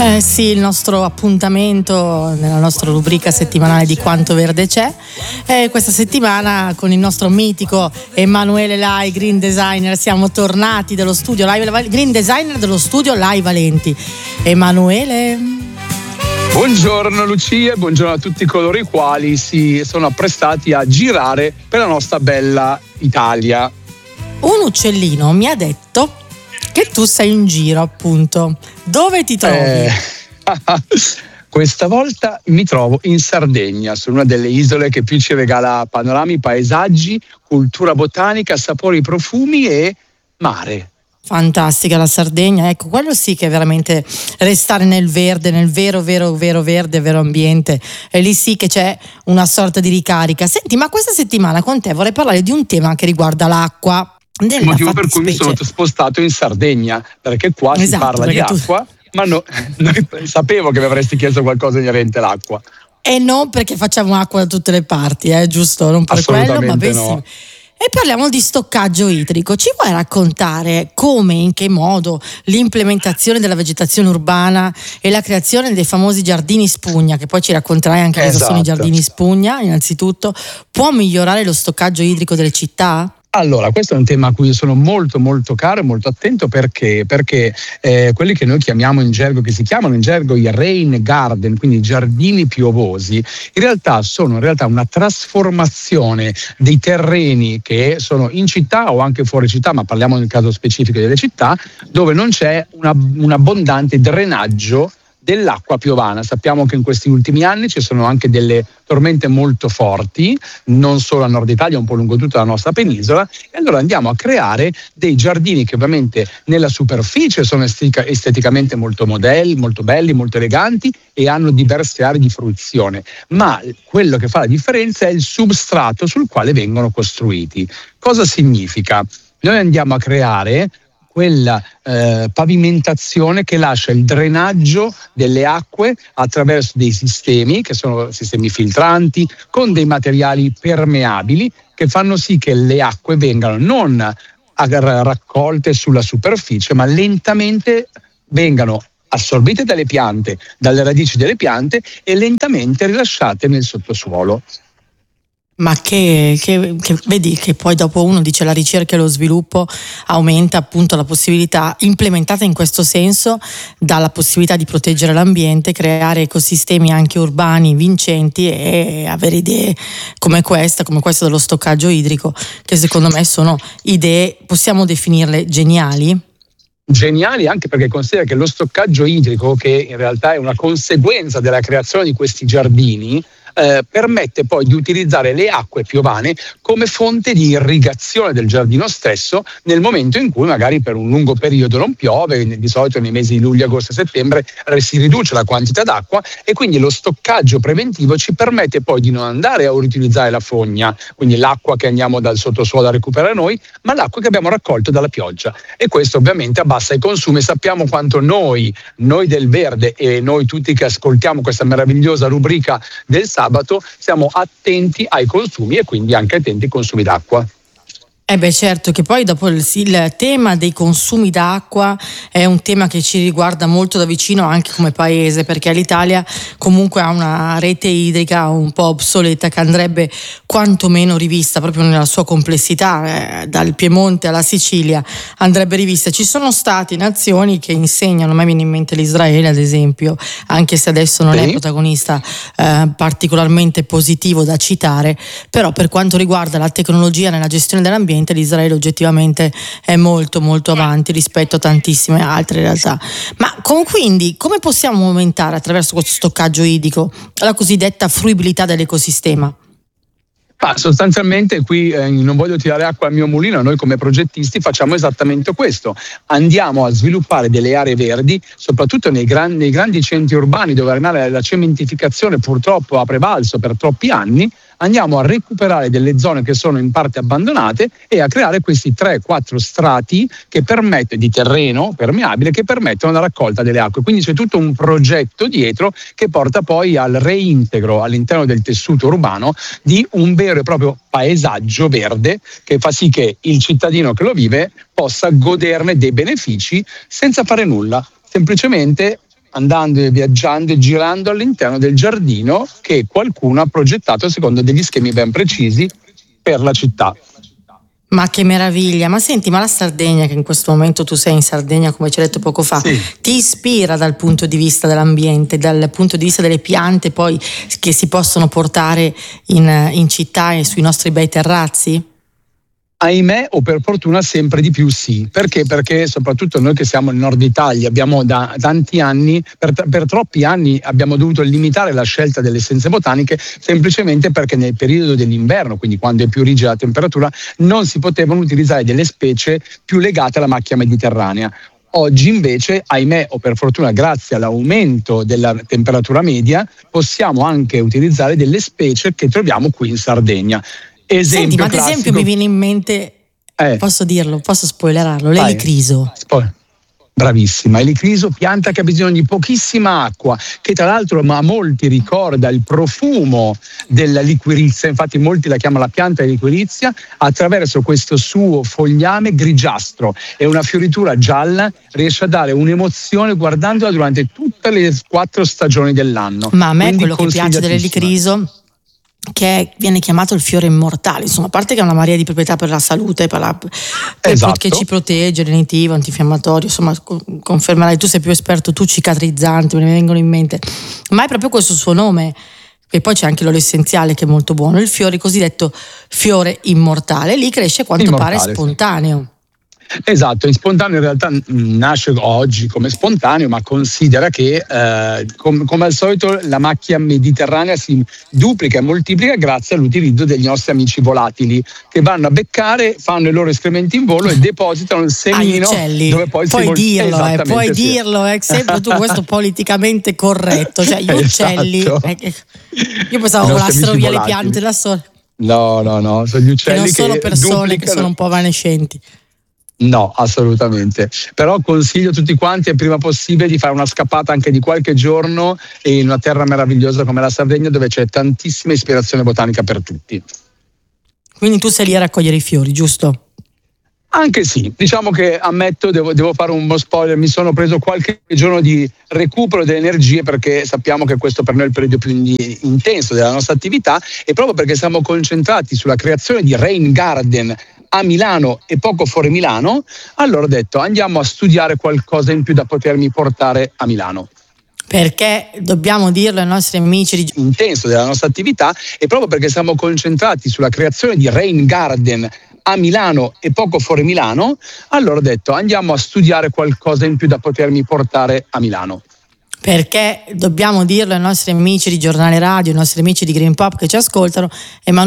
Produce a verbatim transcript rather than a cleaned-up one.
Eh sì, il nostro appuntamento nella nostra rubrica settimanale di Quanto Verde c'è. E questa settimana con il nostro mitico Emanuele Lai, Green Designer, siamo tornati dallo studio Lai, Green Designer dello studio Lai Valenti. Emanuele. Buongiorno Lucia, buongiorno a tutti coloro i quali si sono apprestati a girare per la nostra bella Italia. Un uccellino mi ha detto che tu sei in giro, appunto. Dove ti trovi? Eh, questa volta mi trovo in Sardegna, su una delle isole che più ci regala panorami, paesaggi, cultura botanica, sapori, profumi e mare. Fantastica la Sardegna, ecco, quello sì che è veramente restare nel verde, nel vero, vero, vero verde, vero ambiente, e lì sì che c'è una sorta di ricarica. Senti, ma questa settimana con te vorrei parlare di un tema che riguarda l'acqua. Il motivo per cui mi sono spostato in Sardegna, perché qua esatto, si parla di tu... acqua, ma no, sapevo che mi avresti chiesto qualcosa inerente all'acqua. E non perché facciamo acqua da tutte le parti, eh, giusto? Non per quello, ma beh, no. E parliamo di stoccaggio idrico. Ci vuoi raccontare come, in che modo l'implementazione della vegetazione urbana e la creazione dei famosi giardini spugna, che poi ci racconterai anche esatto. cosa sono i giardini spugna, innanzitutto, può migliorare lo stoccaggio idrico delle città? Allora, questo è un tema a cui io sono molto molto caro e molto attento perché, perché eh, quelli che noi chiamiamo in gergo, che si chiamano in gergo i rain garden, quindi i giardini piovosi, in realtà sono in realtà una trasformazione dei terreni che sono in città o anche fuori città, ma parliamo nel caso specifico delle città, dove non c'è una, un abbondante drenaggio dell'acqua piovana. Sappiamo che in questi ultimi anni ci sono anche delle tormente molto forti, non solo a nord Italia, un po' lungo tutta la nostra penisola, e allora andiamo a creare dei giardini che ovviamente nella superficie sono estetica, esteticamente molto modelli, molto belli, molto eleganti e hanno diverse aree di fruizione, ma quello che fa la differenza è il substrato sul quale vengono costruiti. Cosa significa? Noi andiamo a creare quella eh, pavimentazione che lascia il drenaggio delle acque attraverso dei sistemi che sono sistemi filtranti con dei materiali permeabili che fanno sì che le acque vengano non raccolte sulla superficie ma lentamente vengano assorbite dalle piante, dalle radici delle piante e lentamente rilasciate nel sottosuolo. Ma che, che, che vedi che poi dopo uno dice la ricerca e lo sviluppo aumenta appunto la possibilità implementata in questo senso, dalla possibilità di proteggere l'ambiente, creare ecosistemi anche urbani vincenti e avere idee come questa, come questa dello stoccaggio idrico, che secondo me sono idee, possiamo definirle geniali? Geniali anche perché considera che lo stoccaggio idrico, che in realtà è una conseguenza della creazione di questi giardini, Eh, permette poi di utilizzare le acque piovane come fonte di irrigazione del giardino stesso nel momento in cui magari per un lungo periodo non piove, di solito nei mesi di luglio, agosto e settembre si riduce la quantità d'acqua e quindi lo stoccaggio preventivo ci permette poi di non andare a riutilizzare la fogna, quindi l'acqua che andiamo dal sottosuolo a recuperare noi, ma l'acqua che abbiamo raccolto dalla pioggia, e questo ovviamente abbassa i consumi. Sappiamo quanto noi, noi del verde e noi tutti che ascoltiamo questa meravigliosa rubrica del sabato siamo attenti ai consumi e quindi anche attenti ai consumi d'acqua. Eh beh certo, che poi dopo il, il tema dei consumi d'acqua è un tema che ci riguarda molto da vicino anche come paese, perché l'Italia comunque ha una rete idrica un po' obsoleta che andrebbe quantomeno rivista proprio nella sua complessità, eh, dal Piemonte alla Sicilia andrebbe rivista. Ci sono stati nazioni che insegnano, a me viene in mente l'Israele ad esempio, anche se adesso non sì. è protagonista eh, particolarmente positivo da citare, però per quanto riguarda la tecnologia nella gestione dell'ambiente l'Israele oggettivamente è molto molto avanti rispetto a tantissime altre realtà. Ma con, quindi come possiamo aumentare attraverso questo stoccaggio idrico la cosiddetta fruibilità dell'ecosistema? Ah, sostanzialmente qui eh, non voglio tirare acqua al mio mulino, noi come progettisti facciamo esattamente questo, andiamo a sviluppare delle aree verdi, soprattutto nei, gran, nei grandi centri urbani dove ormai la cementificazione purtroppo ha prevalso per troppi anni. Andiamo a recuperare delle zone che sono in parte abbandonate e a creare questi tre quattro strati che permettono, di terreno permeabile, che permettono la raccolta delle acque. Quindi c'è tutto un progetto dietro che porta poi al reintegro all'interno del tessuto urbano di un vero e proprio paesaggio verde che fa sì che il cittadino che lo vive possa goderne dei benefici senza fare nulla, semplicemente andando e viaggiando e girando all'interno del giardino che qualcuno ha progettato secondo degli schemi ben precisi per la città. Ma che meraviglia, ma senti, ma la Sardegna, che in questo momento tu sei in Sardegna come ci hai detto poco fa, sì, ti ispira dal punto di vista dell'ambiente, dal punto di vista delle piante poi che si possono portare in, in città e sui nostri bei terrazzi? Ahimè, o per fortuna sempre di più sì. Perché? Perché soprattutto noi che siamo nel nord Italia abbiamo da tanti anni, per, per troppi anni abbiamo dovuto limitare la scelta delle essenze botaniche semplicemente perché nel periodo dell'inverno, quindi quando è più rigida la temperatura, non si potevano utilizzare delle specie più legate alla macchia mediterranea. Oggi invece, ahimè o per fortuna, grazie all'aumento della temperatura media, possiamo anche utilizzare delle specie che troviamo qui in Sardegna. Esempio Senti, ma ad classico, esempio mi viene in mente, eh, posso dirlo, posso spoilerarlo, l'elicriso. Spo- Bravissima, l'elicriso, pianta che ha bisogno di pochissima acqua, che tra l'altro a molti ricorda il profumo della liquirizia, infatti molti la chiamano la pianta di liquirizia, attraverso questo suo fogliame grigiastro e una fioritura gialla riesce a dare un'emozione guardandola durante tutte le quattro stagioni dell'anno. Ma a me quello che piace dell'elicriso, che viene chiamato il fiore immortale, insomma, a parte che ha una marea di proprietà per la salute, per la, per esatto, che ci protegge, lenitivo, antinfiammatorio, insomma, confermerai, tu sei più esperto, tu cicatrizzante, me ne vengono in mente, ma è proprio questo suo nome. E poi c'è anche l'olio essenziale che è molto buono, il fiore cosiddetto fiore immortale, lì cresce quanto immortale, pare spontaneo. Esatto, in spontaneo in realtà nasce oggi come spontaneo, ma considera che eh, com- come al solito la macchia mediterranea si duplica e moltiplica grazie all'utilizzo degli nostri amici volatili che vanno a beccare, fanno i loro escrementi in volo e depositano il semino dove poi puoi si vol- dirlo, eh, puoi sì. dirlo, è sempre tu questo politicamente corretto, cioè gli uccelli, esatto. eh, io pensavo volassero via le piante da sole. No, no, no, sono gli uccelli che, che non sono persone duplicano. Che sono un po' evanescenti. No, assolutamente. Però consiglio a tutti quanti il prima possibile di fare una scappata anche di qualche giorno in una terra meravigliosa come la Sardegna, dove c'è tantissima ispirazione botanica per tutti. Quindi tu sei lì a raccogliere i fiori, giusto? Anche sì, diciamo che ammetto, devo, devo fare un spoiler, mi sono preso qualche giorno di recupero delle energie perché sappiamo che questo per noi è il periodo più in- intenso della nostra attività e proprio perché siamo concentrati sulla creazione di Rain Garden a Milano e poco fuori Milano, allora ho detto andiamo a studiare qualcosa in più da potermi portare a Milano. Perché dobbiamo dirlo ai nostri amici di intenso della nostra attività e proprio perché siamo concentrati sulla creazione di Rain Garden a Milano e poco fuori Milano, allora ho detto andiamo a studiare qualcosa in più da potermi portare a Milano. Perché dobbiamo dirlo ai nostri amici di Giornale Radio, ai nostri amici di Green Pop che ci ascoltano, Emanuele